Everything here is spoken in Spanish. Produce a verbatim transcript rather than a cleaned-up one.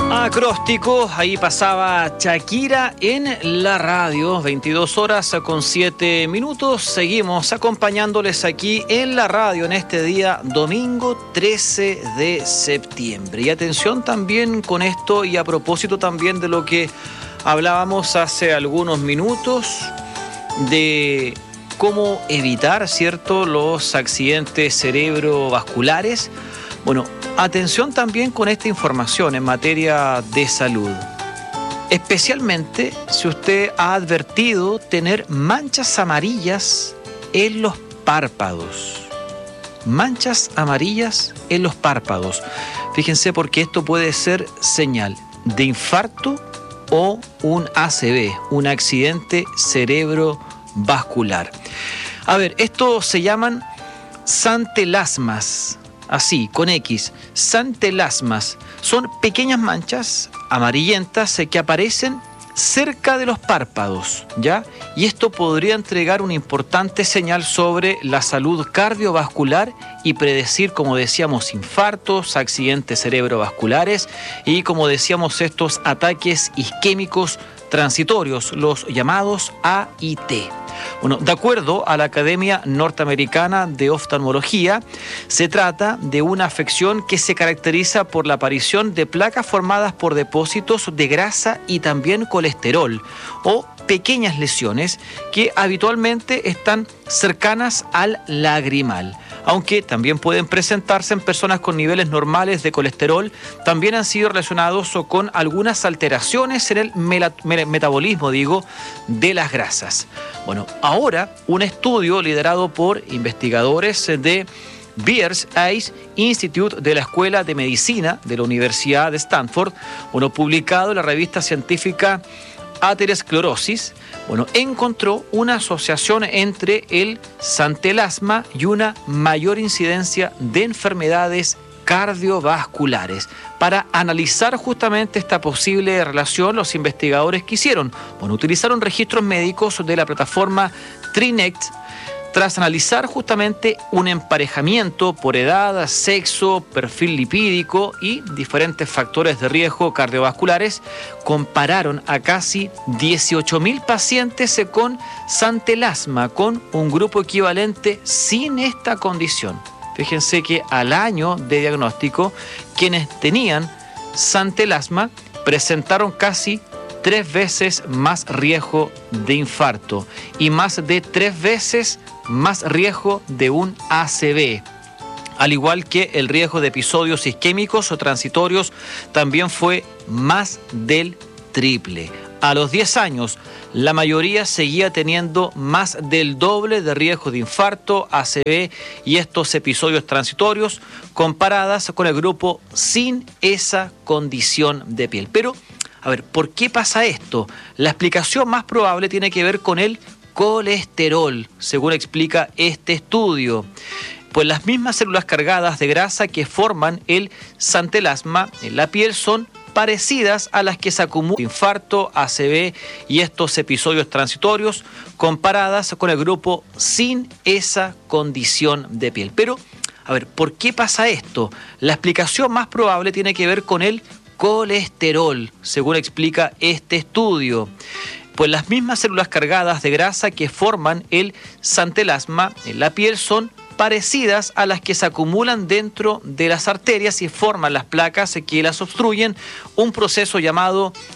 Acróstico, ahí pasaba Shakira en la radio, veintidós horas con siete minutos. Seguimos acompañándoles aquí en la radio en este día domingo trece de septiembre. Y atención también con esto y a propósito también de lo que hablábamos hace algunos minutos de cómo evitar, ¿cierto?, los accidentes cerebrovasculares. Bueno, atención también con esta información en materia de salud. Especialmente si usted ha advertido tener manchas amarillas en los párpados. Manchas amarillas en los párpados. Fíjense porque esto puede ser señal de infarto o un A C V, un accidente cerebrovascular. A ver, esto se llaman santelasmas. Así, con X, santelasmas. Son pequeñas manchas amarillentas que aparecen cerca de los párpados, ¿ya? Y esto podría entregar una importante señal sobre la salud cardiovascular y predecir, como decíamos, infartos, accidentes cerebrovasculares y, como decíamos, estos ataques isquémicos transitorios, los llamados A I T. Bueno, de acuerdo a la Academia Norteamericana de Oftalmología, se trata de una afección que se caracteriza por la aparición de placas formadas por depósitos de grasa y también colesterol o pequeñas lesiones que habitualmente están cercanas al lagrimal. Aunque también pueden presentarse en personas con niveles normales de colesterol, también han sido relacionados con algunas alteraciones en el metabolismo, digo, de las grasas. Bueno, ahora un estudio liderado por investigadores de Beers Eyes Institute de la Escuela de Medicina de la Universidad de Stanford, bueno, publicado en la revista científica Aterosclerosis, bueno, encontró una asociación entre el santelasma y una mayor incidencia de enfermedades cardiovasculares. Para analizar justamente esta posible relación, los investigadores que hicieron, bueno, utilizaron registros médicos de la plataforma TriNet tras analizar justamente un emparejamiento por edad, sexo, perfil lipídico y diferentes factores de riesgo cardiovasculares. Compararon a casi dieciocho mil pacientes con santelasma con un grupo equivalente sin esta condición. Fíjense que al año de diagnóstico, quienes tenían santelasma presentaron casi tres veces más riesgo de infarto y más de tres veces más riesgo de un A C V. Al igual que el riesgo de episodios isquémicos o transitorios también fue más del triple. A los diez años, la mayoría seguía teniendo más del doble de riesgo de infarto, A C V y estos episodios transitorios comparadas con el grupo sin esa condición de piel. Pero, a ver, ¿por qué pasa esto? La explicación más probable tiene que ver con el colesterol, según explica este estudio. Pues las mismas células cargadas de grasa que forman el santelasma en la piel son parecidas a las que se acumulan infarto, A C V y estos episodios transitorios comparadas con el grupo sin esa condición de piel. Pero, a ver, ¿por qué pasa esto? La explicación más probable tiene que ver con el colesterol, según explica este estudio. Pues las mismas células cargadas de grasa que forman el santelasma en la piel son parecidas a las que se acumulan dentro de las arterias y forman las placas que las obstruyen, un proceso llamado